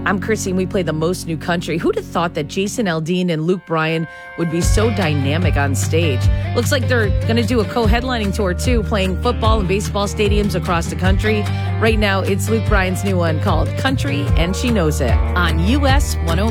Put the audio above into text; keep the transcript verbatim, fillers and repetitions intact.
I'm Chrissy, and we play the most new country. Who'd have thought that Jason Aldean and Luke Bryan would be so dynamic on stage? Looks like they're going to do a co-headlining tour, too, playing football and baseball stadiums across the country. Right now, it's Luke Bryan's new one called Country, and She Knows It on U S one oh